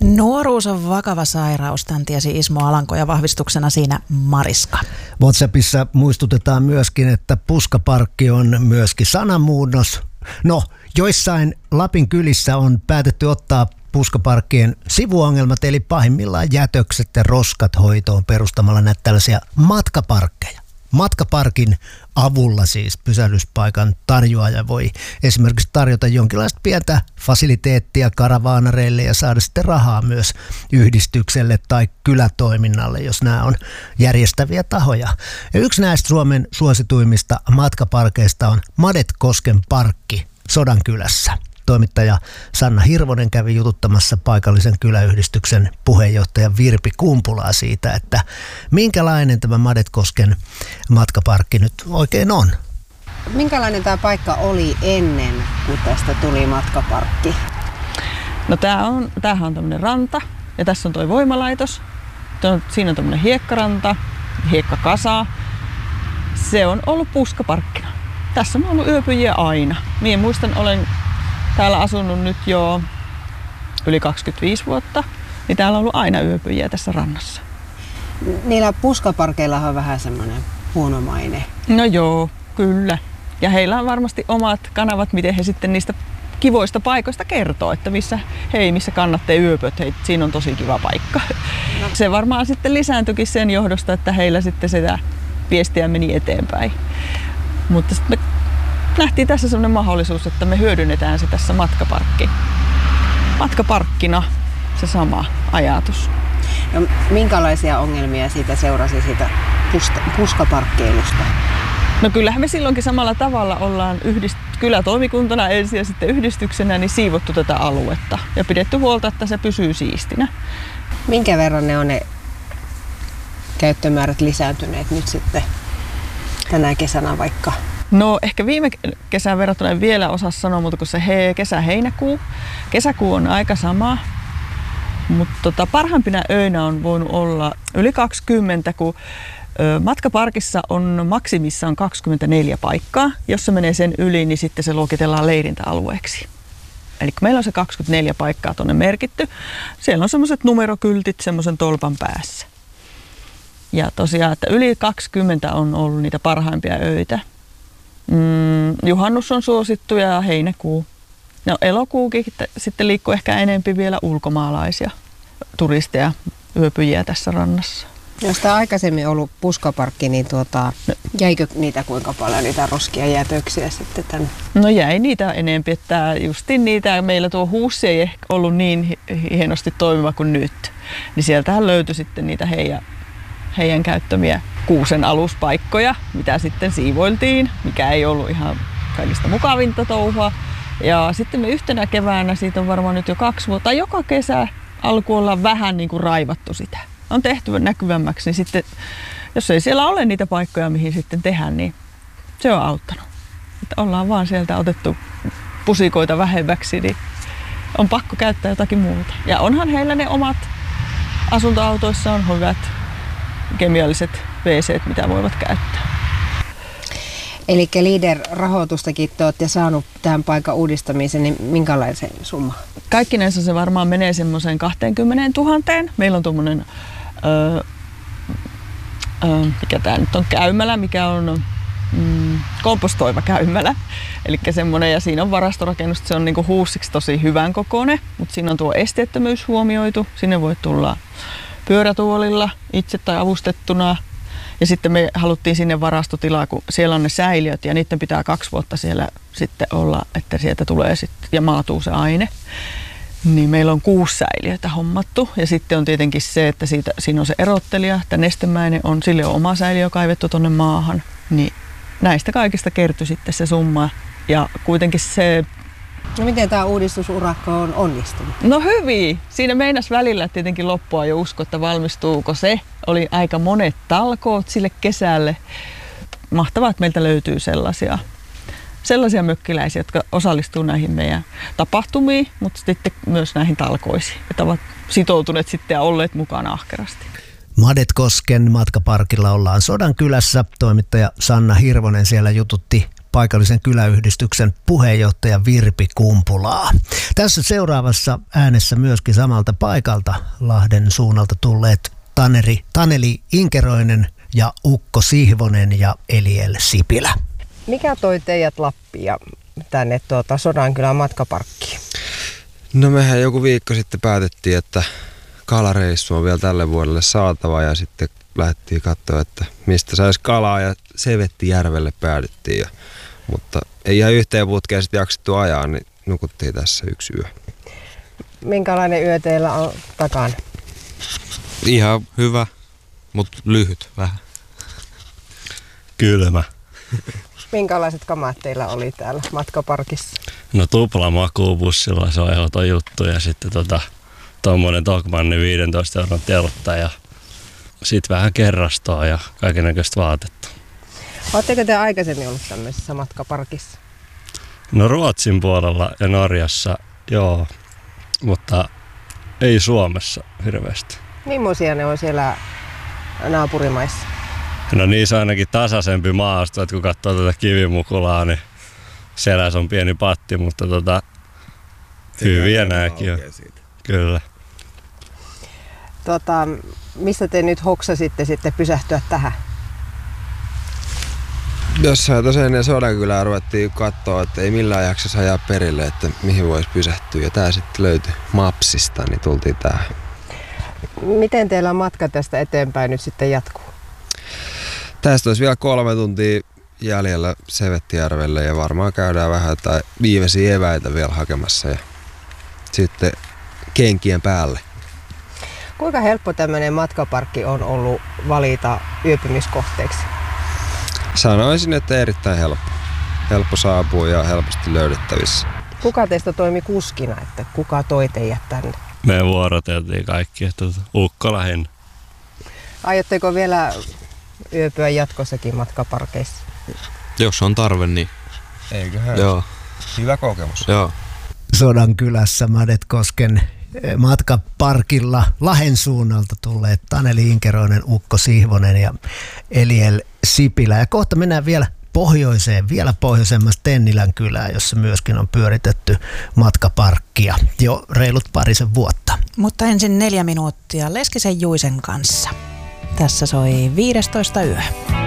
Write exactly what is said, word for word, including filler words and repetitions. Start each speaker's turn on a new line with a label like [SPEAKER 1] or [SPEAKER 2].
[SPEAKER 1] Nuoruus on vakava sairaus, tämän tiesi Ismo Alanko ja vahvistuksena siinä Mariska.
[SPEAKER 2] WhatsAppissa muistutetaan myöskin, että puskaparkki on myöskin sanamuunnos. No, joissain Lapin kylissä on päätetty ottaa puskaparkkien sivuongelmat, eli pahimmillaan jätökset ja roskat hoitoon perustamalla näitä tällaisia matkaparkkeja. Matkaparkin avulla siis pysähdyspaikan tarjoaja voi esimerkiksi tarjota jonkinlaista pientä fasiliteettia karavaanareille ja saada sitten rahaa myös yhdistykselle tai kylätoiminnalle, jos nämä on järjestäviä tahoja. Ja yksi näistä Suomen suosituimmista matkaparkeista on Madetkosken parkki Sodankylässä. Toimittaja Sanna Hirvonen kävi jututtamassa paikallisen kyläyhdistyksen puheenjohtaja Virpi Kumpulaa siitä, että minkälainen tämä Madetkosken matkaparkki nyt oikein on.
[SPEAKER 3] Minkälainen tämä paikka oli ennen, kun tästä tuli matkaparkki?
[SPEAKER 4] No tää on, tämähän on tämmöinen ranta ja tässä on toi voimalaitos. Siinä on tämmöinen hiekkaranta, hiekkakasa. Se on ollut puskaparkkina. Tässä on ollut yöpyjiä aina. Minä muistan, olen täällä asunut nyt jo yli kaksikymmentäviisi vuotta, niin täällä on ollut aina yöpyjiä tässä rannassa.
[SPEAKER 3] Niillä puskaparkeilla on vähän semmoinen huono maine.
[SPEAKER 4] No joo, kyllä. Ja heillä on varmasti omat kanavat, miten he sitten niistä kivoista paikoista kertoo, että missä, hei, missä kannattaa yöpöt, hei, siinä on tosi kiva paikka. No. Se varmaan sitten lisääntyikin sen johdosta, että heillä sitten sitä viestiä meni eteenpäin. Mutta sitten me nähtiin tässä sellainen mahdollisuus, että me hyödynnetään se tässä matkaparkki. Matkaparkkina se sama ajatus.
[SPEAKER 3] No, minkälaisia ongelmia siitä seurasi siitä pusta, puskaparkkeilusta?
[SPEAKER 4] No kyllähän me silloinkin samalla tavalla ollaan yhdist- kylätoimikuntana ensin ja sitten yhdistyksenä niin siivottu tätä aluetta ja pidetty huolta, että se pysyy siistinä.
[SPEAKER 3] Minkä verran ne on ne käyttömäärät lisääntyneet nyt sitten tänä kesänä vaikka?
[SPEAKER 4] No ehkä viime kesään verrattuna en vielä osaa sanoa, mutta kun se he, kesä-heinäkuu. Kesäkuu on aika sama, mutta tota, parhaimpina öinä on voinut olla yli kaksikymmentä, kun ö, matkaparkissa on maksimissaan kaksikymmentäneljä paikkaa. Jos se menee sen yli, niin sitten se luokitellaan leirintäalueeksi. Eli meillä on se kaksikymmentäneljä paikkaa tuonne merkitty. Siellä on semmoiset numerokyltit semmoisen tolpan päässä. Ja tosiaan, että yli kaksikymmentä on ollut niitä parhaimpia öitä. Mm, juhannus on suosittu ja heinäkuu. No elokuukin sitten liikkuu ehkä enempi vielä ulkomaalaisia turisteja, yöpyjiä tässä rannassa.
[SPEAKER 3] Jos tämä aikaisemmin ollut puskaparkki, niin tuota, no, jäikö niitä kuinka paljon niitä roskia ja jätöksiä sitten tänne?
[SPEAKER 4] No jäi niitä enempi, että justiin niitä, meillä tuo huussi ei ehkä ollut niin hienosti toimiva kuin nyt. Niin sieltähän löytyi sitten niitä heidän, heidän käyttämiä kuusen aluspaikkoja, mitä sitten siivoiltiin, mikä ei ollut ihan kaikista mukavinta touhua. Ja sitten me yhtenä keväänä, siitä on varmaan nyt jo kaksi vuotta, tai joka kesä alku ollaan vähän niin kuin raivattu sitä. On tehty näkyvämmäksi, niin sitten jos ei siellä ole niitä paikkoja, mihin sitten tehdä, niin se on auttanut. Että ollaan vaan sieltä otettu pusikoita vähemmäksi, niin on pakko käyttää jotakin muuta. Ja onhan heillä ne omat asuntoautoissa on hyvät kemialliset wc:t, mitä voivat käyttää.
[SPEAKER 3] Eli Leader-rahoitustakin te olette saanut tähän paikan uudistamiseen, niin minkälaisen summa?
[SPEAKER 4] Kaikkinensa se varmaan menee semmoiseen kaksikymmentätuhatta. Meillä on tuommoinen, öö, öö, mikä tämä nyt on, käymälä, mikä on mm, kompostoiva käymälä. Eli semmoinen, ja siinä on varastorakennus, se on niinku huussiksi tosi hyvän kokoinen, mutta siinä on tuo esteettömyys huomioitu. Sinne voi tulla pyörätuolilla itse tai avustettuna. Ja sitten me haluttiin sinne varastotilaa, kun siellä on ne säiliöt ja niiden pitää kaksi vuotta siellä sitten olla, että sieltä tulee sitten ja maatuu se aine. Niin meillä on kuusi säiliötä hommattu ja sitten on tietenkin se, että siitä, siinä on se erottelija, että nestemäinen on, sille on oma säiliö kaivettu tonne maahan. Niin näistä kaikista kertyi sitten se summa ja kuitenkin se...
[SPEAKER 3] No miten tämä uudistusurakka on onnistunut?
[SPEAKER 4] No hyvin. Siinä meinas välillä tietenkin loppua jo usko, että valmistuuko se. Oli aika monet talkoot sille kesälle. Mahtavaa, että meiltä löytyy sellaisia, sellaisia mökkiläisiä, jotka osallistuu näihin meidän tapahtumiin, mutta sitten myös näihin talkoisiin. Että ovat sitoutuneet sitten ja olleet mukana ahkerasti.
[SPEAKER 2] Madetkosken matkaparkilla ollaan Sodankylässä. Toimittaja Sanna Hirvonen siellä jututti paikallisen kyläyhdistyksen puheenjohtaja Virpi Kumpulaa. Tässä seuraavassa äänessä myöskin samalta paikalta Lahden suunnalta tulleet Taneri, Taneli Inkeroinen ja Ukko Sihvonen ja Eliel Sipilä.
[SPEAKER 3] Mikä toi teidät Lappia tänne tuota Sodankylän matkaparkkiin?
[SPEAKER 5] No mehän joku viikko sitten päätettiin, että kalareissu on vielä tälle vuodelle saatava ja sitten lähdettiin katsoa, että mistä saisi kalaa ja Sevettijärvelle päädyttiin. Ja, mutta ei ihan yhteen putkeen sitten jaksettu ajaa, niin nukuttiin tässä yksi yö.
[SPEAKER 3] Minkälainen yö teillä on takana?
[SPEAKER 5] Ihan hyvä, mutta lyhyt vähän.
[SPEAKER 6] Kylmä.
[SPEAKER 3] Minkälaiset kamat teillä oli täällä matkaparkissa?
[SPEAKER 6] No tupla makuubussilla, se on ehdoton juttu ja sitten tota, tommonen Tokmanni viisitoista euron teltta ja sit vähän kerrastoa ja kaikennäköistä vaatetta.
[SPEAKER 3] Oletteko te aikaisemmin ollut tämmöisessä matkaparkissa?
[SPEAKER 6] No Ruotsin puolella ja Norjassa, joo, mutta ei Suomessa hirveästi.
[SPEAKER 3] Millaisia ne on siellä naapurimaissa?
[SPEAKER 6] No niissä on ainakin tasaisempi maasto, että kun katsoo tätä Kivimukulaa, niin selässä on pieni patti, mutta tota, hyviä nääkin on. Kyllä.
[SPEAKER 3] Tota, mistä te nyt hoksasitte sitten pysähtyä tähän?
[SPEAKER 5] Jossain tosiaan ennen Sodankylää ruvettiin katsoa, että ei millään jaksaisi ajaa perille, että mihin voisi pysähtyä. Ja tää sitten löytyi Mapsista, niin tultiin tähän.
[SPEAKER 3] Miten teillä matka tästä eteenpäin nyt sitten jatkuu?
[SPEAKER 5] Tästä olisi vielä kolme tuntia jäljellä Sevettijärvelle ja varmaan käydään vähän jotain viimeisiä eväitä vielä hakemassa ja sitten kenkien päälle.
[SPEAKER 3] Kuinka helppo tämmöinen matkaparkki on ollut valita yöpymiskohteeksi?
[SPEAKER 5] Sanoisin, että erittäin helppo. Helppo saapua ja helposti löydettävissä.
[SPEAKER 3] Kuka teistä toimi kuskina, että kuka toi teidät tänne?
[SPEAKER 6] Me vuoroteltiin kaikki, että Ukko lähinnä.
[SPEAKER 3] Aiotteko vielä yöpyä jatkossakin matkaparkeissa?
[SPEAKER 7] Jos on tarve, niin
[SPEAKER 5] Eiköhän.
[SPEAKER 7] joo.
[SPEAKER 5] Hyvä kokemus.
[SPEAKER 7] Joo.
[SPEAKER 2] Sodankylässä Madetkosken matkaparkilla Lahden suunnalta tulleet Taneli Inkeroinen, Ukko Sihvonen ja Eliel Sipilä. Ja kohta mennään vielä pohjoiseen, vielä pohjoisemmassa Tennilän kylään, jossa myöskin on pyöritetty matkaparkkia jo reilut parisen vuotta.
[SPEAKER 1] Mutta ensin neljä minuuttia Leskisen Juisen kanssa. Tässä soi viidestoista yö.